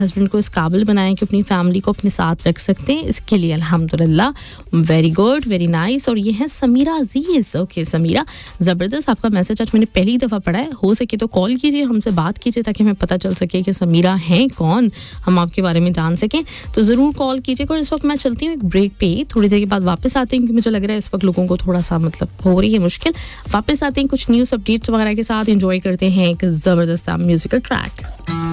Husband को इस काबिल बनाएं कि अपनी फैमिली को अपने साथ रख सकते हैं, इसके लिए अल्हम्दुलिल्लाह वेरी गुड, वेरी नाइस। और ये है समीरा अजीज़। ओके समीरा, ज़बरदस्त, आपका मैसेज आज मैंने पहली दफ़ा पढ़ा है। हो सके तो कॉल कीजिए, हमसे बात कीजिए ताकि हमें पता चल सके कि समीरा हैं कौन, हम आपके बारे में जान सकें। तो ज़रूर कॉल कीजिएगा। और इस वक्त मैं चलती हूँ एक ब्रेक पे, थोड़ी देर के बाद वापस आते हैं क्योंकि मुझे लग रहा है इस वक्त लोगों को थोड़ा सा मतलब हो रही है मुश्किल। वापस आते हैं कुछ न्यूज़ अपडेट्स वगैरह के साथ, एंजॉय करते हैं एक ज़बरदस्त सा म्यूजिकल ट्रैक।